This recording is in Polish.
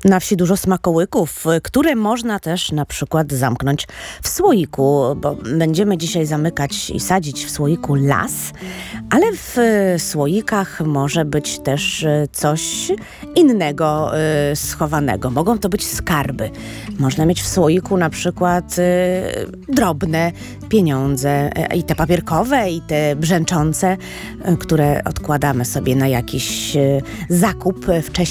Na wsi dużo smakołyków, które można też na przykład zamknąć w słoiku, bo będziemy dzisiaj zamykać i sadzić w słoiku las, ale w słoikach może być też coś innego schowanego. Mogą to być skarby. Można mieć w słoiku na przykład drobne pieniądze, i te papierkowe, i te brzęczące, które odkładamy sobie na jakiś zakup wcześniej.